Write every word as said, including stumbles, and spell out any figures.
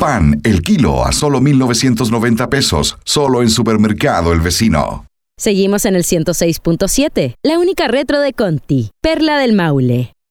Pan, el kilo a solo mil novecientos noventa pesos, solo en Supermercado El Vecino. Seguimos en el ciento seis punto siete, la única retro de Conti, Perla del Maule.